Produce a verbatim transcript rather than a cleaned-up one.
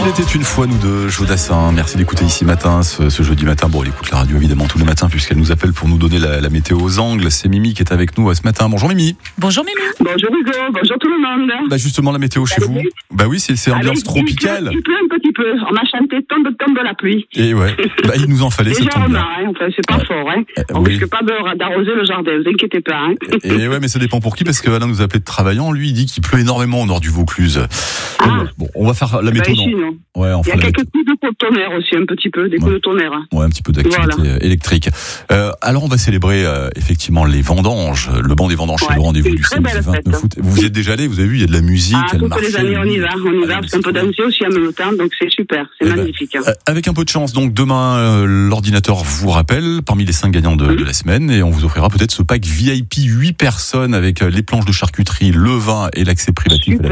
était une fois nous deux, Jodassin. Merci d'écouter ici matin, ce, ce jeudi matin. Bon, elle écoute la radio évidemment tous les matins puisqu'elle nous appelle pour nous donner la, la météo aux angles. C'est Mimi qui est avec nous ce matin. Bonjour Mimi. Bonjour Mimi. Bonjour Hugo, bonjour tout le monde. Bah justement la météo chez vous. Bah oui, c'est, c'est ambiance tropicale. Il pleut un petit peu. On a chanté tombe tombe la pluie. Et ouais. Bah il nous en fallait. Déjà ça tombe on bien. a, hein, enfin, c'est pas ouais. fort. Hein. On oui. risque pas de, d'arroser le jardin. Vous inquiétez pas. Hein. Et, et ouais, mais ça dépend pour qui parce que Alain nous a appelé de travaillant. Lui, il dit qu'il pleut énormément au nord du Vaucluse. Ah. Bon, on va faire la météo. Bah, ici, non. Ouais, on Il y a fera quelques coups de tonnerre aussi, un petit peu, des ouais. coups de tonnerre. Ouais, un petit peu d'activité voilà. électrique. Euh, alors, on va célébrer euh, effectivement les vendanges, le banc des vendanges, ouais, c'est le rendez-vous du samedi vingt-neuf août. Vous y êtes déjà allé, vous avez vu, il y a de la musique, ah, il y a le marché. Toutes les années, on y va, on y va, parce qu'on peut danser aussi en même temps, donc c'est super, c'est eh magnifique. Ben, avec un peu de chance, donc demain, euh, l'ordinateur vous rappelle parmi les cinq gagnants de, mmh. de la semaine, et on vous offrira peut-être ce pack V I P huit personnes avec euh, les planches de charcuterie, le vin et l'accès privatif.